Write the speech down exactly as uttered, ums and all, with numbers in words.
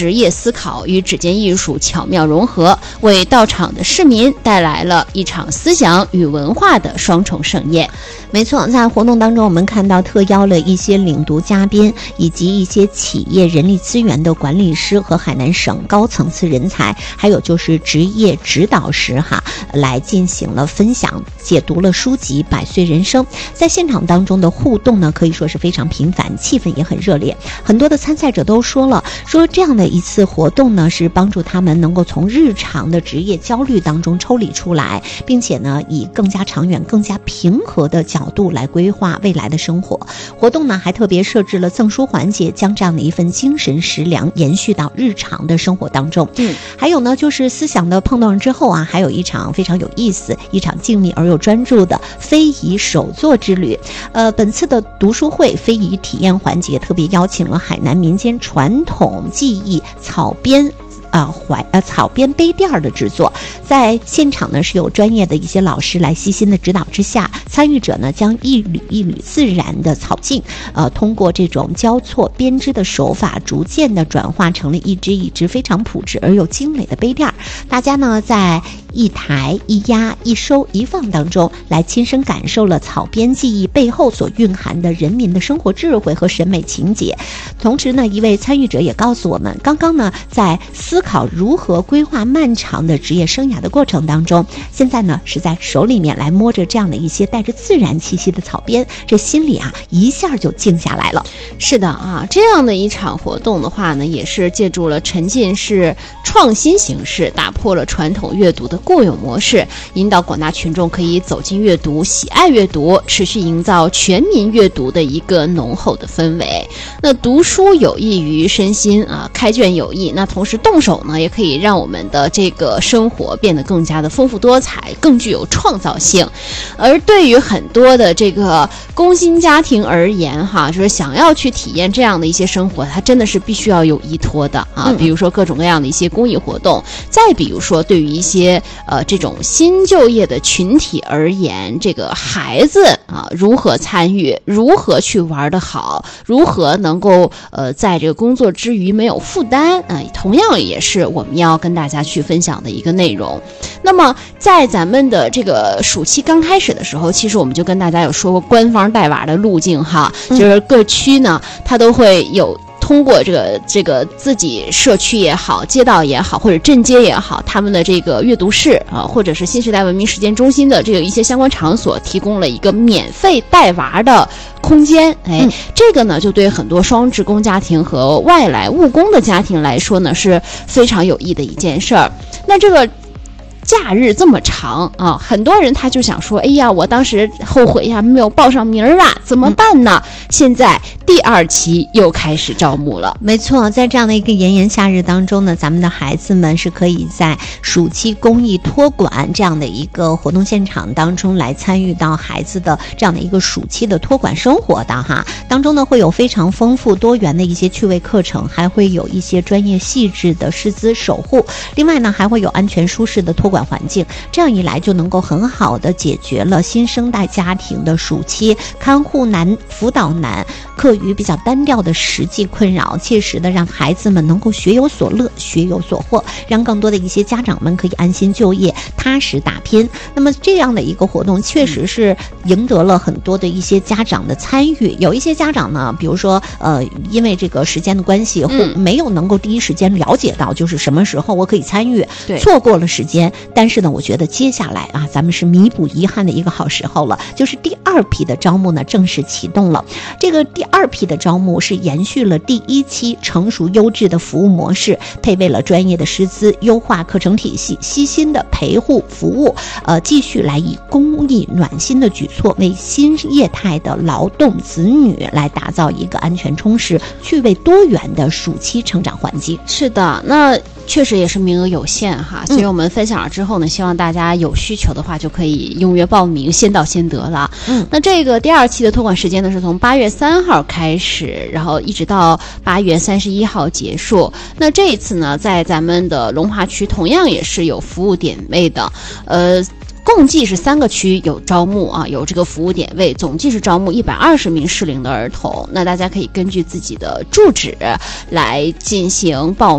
职业思考与指尖艺术巧妙融合，为到场的市民带来了一场思想与文化的双重盛宴。 没错，在活动当中我们看到特邀了一些领读嘉宾以及一些企业人力资源的管理师和海南省高层次人才，还有就是职业指导师哈，来进行了分享，解读了书籍《百岁人生》。在现场当中的互动呢，可以说是非常频繁，气氛也很热烈。很多的参赛者都说了，说这样的一次活动呢，是帮助他们能够从日常的职业焦虑当中抽离出来，并且呢，以更加长远、更加平和的角度来规划未来的生活。活动呢，还特别设置了赠书环节，将这样的一份精神食粮延续到日常的生活当中。嗯，还有呢，就是思想的碰撞之后啊，还有一场非常有意思、一场静谧而又专注的非遗手作之旅。呃，本次的读书会非遗体验环节特别邀请了海南民间传统技艺草编啊，怀呃草编杯垫的制作，在现场呢是有专业的一些老师来细心的指导之下，参与者呢将一缕一缕自然的草茎，呃，通过这种交错编织的手法，逐渐的转化成了一只一只非常朴质而又精美的杯垫。大家呢在一抬一压一收一放当中，来亲身感受了草编技艺背后所蕴含的人民的生活智慧和审美情节。同时呢，一位参与者也告诉我们，刚刚呢在思考如何规划漫长的职业生涯的过程当中，现在呢是在手里面来摸着这样的一些带着自然气息的草编，这心里啊一下就静下来了。 是的啊，这样的一场活动的话呢，也是借助了沉浸式创新形式，打破了传统阅读的固有模式，引导广大群众可以走进阅读，喜爱阅读，持续营造全民阅读的一个浓厚的氛围。那读书有益于身心啊，开卷有益，那同时动手呢，也可以让我们的这个生活变得更加的丰富多彩，更具有创造性。而对于很多的这个工薪家庭而言哈，就是想要去体验这样的一些生活，它真的是必须要有依托的啊，嗯、比如说各种各样的一些公益活动，再比如说对于一些呃这种新就业的群体而言，这个孩子啊如何参与，如何去玩得好，如何能够呃在这个工作之余没有负担啊、呃，同样也是我们要跟大家去分享的一个内容。那么在咱们的这个暑期刚开始的时候，其实我们就跟大家有说过官方带娃的路径哈，就是各区呢它都会有通过这个这个自己社区也好，街道也好，或者镇街也好，他们的这个阅读室啊，或者是新时代文明实践中心的这个一些相关场所，提供了一个免费带娃的空间。哎，嗯、这个呢，就对很多双职工家庭和外来务工的家庭来说呢，是非常有益的一件事儿。那这个假日这么长啊，很多人他就想说，哎呀，我当时后悔呀，没有报上名儿啊，怎么办呢？嗯、现在第二期又开始招募了。 没错，在这样的一个炎炎夏日当中呢，咱们的孩子们是可以在暑期公益托管这样的一个活动现场当中来参与到孩子的这样的一个暑期的托管生活的哈。当中呢会有非常丰富多元的一些趣味课程，还会有一些专业细致的师资守护，另外呢还会有安全舒适的托管环境，这样一来就能够很好的解决了新生代家庭的暑期看护难、辅导难、课余比较单调的实际困扰，切实的让孩子们能够学有所乐、学有所获，让更多的一些家长们可以安心就业、踏实打拼。那么这样的一个活动确实是赢得了很多的一些家长的参与。有一些家长呢，比如说呃，因为这个时间的关系，或没有能够第一时间了解到就是什么时候我可以参与，对，错过了时间。但是呢，我觉得接下来啊，咱们是弥补遗憾的一个好时候了，就是第二批的招募呢正式启动了。这个第二批的招募是延续了第一期成熟优质的服务模式，配备了专业的师资，优化课程体系，悉心的陪护服务，呃，继续来以公益暖心的举措，为新业态的劳动子女来打造一个安全充实、趣味多元的暑期成长环境。 是的，那确实也是名额有限哈，所以我们分享了之后呢，希望大家有需求的话就可以踊跃报名，先到先得了。嗯，那这个第二期的托管时间呢是从八月三号开始，然后一直到八月三十一号结束。那这一次呢，在咱们的龙华区同样也是有服务点位的，呃。共计是三个区有招募啊，有这个服务点位，总计是招募一百二十名适龄的儿童。那大家可以根据自己的住址来进行报名。